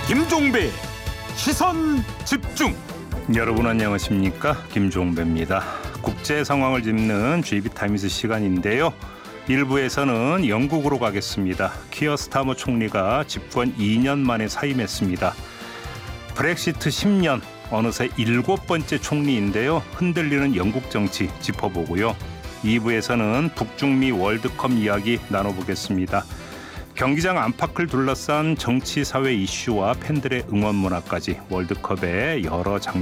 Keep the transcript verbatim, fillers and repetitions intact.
김종배 시선 집중. 여러분 안녕하십니까? 김종배입니다. 국제 상황을 짚는 지비타임즈 시간인데요. 일 부에서는 영국으로 가겠습니다. 키어 스타머 총리가 집권 이 년 만에 사임했습니다. 브렉시트 십 년, 어느새 일곱 번째 총리인데요. 흔들리는 영국 정치 짚어보고요. 이 부에서는 북중미 월드컵 이야기 나눠보겠습니다. 경기장 안팎을 둘러싼 정치 사회 이슈와 팬들의 응원 문화까지 월드컵의 여러 장면